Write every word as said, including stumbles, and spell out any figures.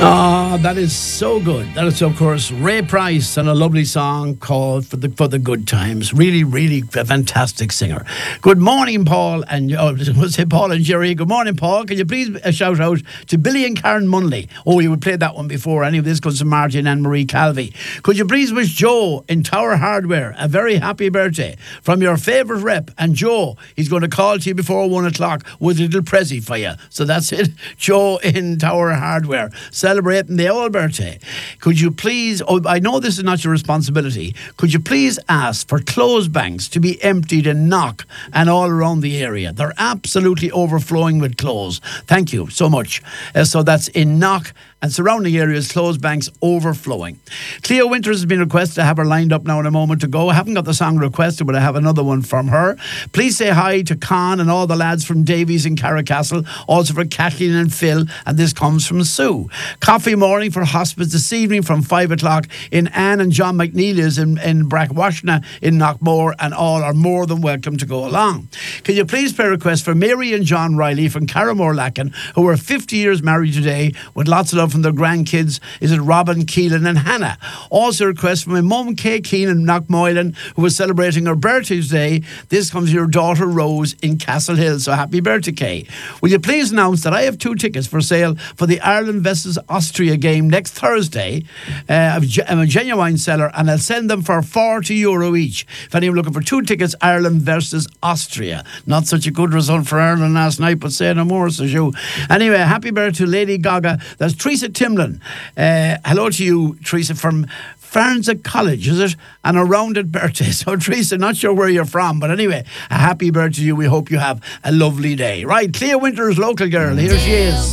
Ah, that is so good. That is, of course, Ray Price and a lovely song called "For the For the Good Times." Really, really a fantastic singer. Good morning, Paul and oh, I was going to say Paul and Jerry. Good morning, Paul. Can you please uh, shout out to Billy and Karen Munley? Oh, you would play that one before. Any of this goes to Martin and Marie Calvi. Could you please wish Joe in Tower Hardware a very happy birthday from your favourite rep? And Joe, he's going to call to you before one o'clock with a little prezi for you. So that's it, Joe in Tower Hardware, celebrating the old birthday. Could you please, oh, I know this is not your responsibility, could you please ask for clothes banks to be emptied in Knock and all around the area? They're absolutely overflowing with clothes. Thank you so much. Uh, so that's in Knock and surrounding areas, clothes banks overflowing. Cleo Winters has been requested to have her lined up now in a moment to go. I haven't got the song requested, but I have another one from her. Please say hi to Con and all the lads from Davies in Carricastle, also for Kathleen and Phil, and this comes from Sue. Coffee morning for hospice this evening from five o'clock in Anne and John McNeely's in, in Brackwashna in Knockmore, and all are more than welcome to go along. Can you please play a request for Mary and John Riley from Carramore Lacken, who are fifty years married today with lots of love from their grandkids? Is it Robin, Keelan and Hannah? Also a request from my mum Kay Keane in Knockmoylan, who was celebrating her birthday today. This comes to your daughter Rose in Castle Hill, so happy birthday, Kay. Will you please announce that I have two tickets for sale for the Ireland versus Austria game next Thursday? Uh, I'm a genuine seller and I'll send them for forty euro each. If anyone's looking for two tickets, Ireland versus Austria. Not such a good result for Ireland last night, but say no more, says you. Anyway, happy birthday to Lady Gaga. That's Teresa Timlin. Uh, hello to you, Teresa, from Farnza College, is it? And a rounded birthday. So, Teresa, not sure where you're from, but anyway, a happy birthday to you. We hope you have a lovely day. Right, Cleo Winters, local girl. Here she is.